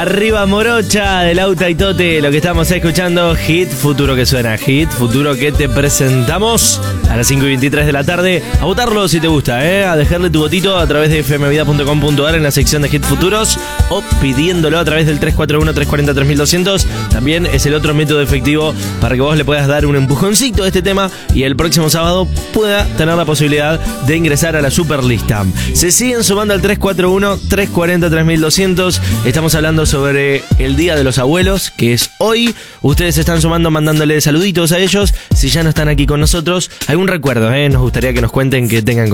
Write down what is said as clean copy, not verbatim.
Arriba Morocha del Auta y Tote, lo que estamos escuchando, Hit Futuro que suena, Hit Futuro que te presentamos a las 5:23 de la tarde. A votarlo si te gusta, a dejarle tu votito a través de fmvida.com.ar en la sección de Hit Futuros o pidiéndolo a través del 341-340-3200. También es el otro método efectivo para que vos le puedas dar un empujoncito a este tema y el próximo sábado pueda tener la posibilidad de ingresar a la superlista. Se siguen sumando al 341-340-3200. Estamos hablando sobre el Día de los Abuelos, que es hoy. Ustedes se están sumando mandándole saluditos a ellos. Si ya no están aquí con nosotros, algún recuerdo, nos gustaría que nos cuenten que tengan con